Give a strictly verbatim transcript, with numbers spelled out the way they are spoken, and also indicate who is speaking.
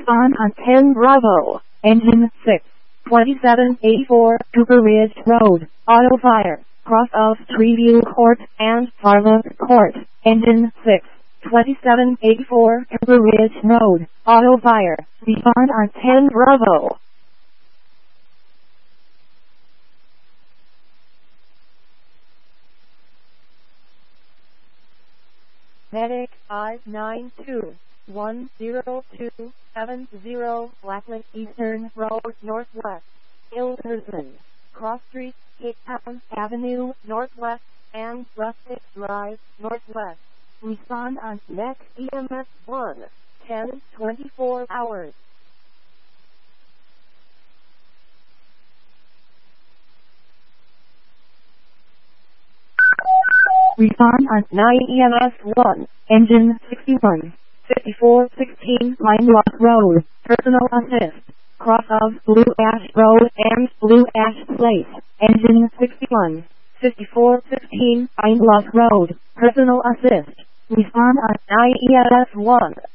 Speaker 1: Respond on ten Bravo, engine six, twenty-seven eighty-four, Cooper Ridge Road, auto fire, cross of Treeview Court and Farlow Court, engine six, twenty-seven eighty-four, Cooper Ridge Road, auto fire, respond on ten Bravo. Medic five nine two, one zero two seven zero, Blacklick Eastern Road Northwest, Ilderson, Cross Street, Cape Town Avenue Northwest, and Rustic Drive Northwest. Respond on Mech E M S one, ten twenty-four hours. Respond on nine E M S one, engine sixty-one, fifty-four sixteen Line Lock Road, personal assist, cross of Blue Ash Road and Blue Ash Place, engine sixty-one, fifty-four sixteen Line Lock Road, personal assist. Respond on nine E M S one.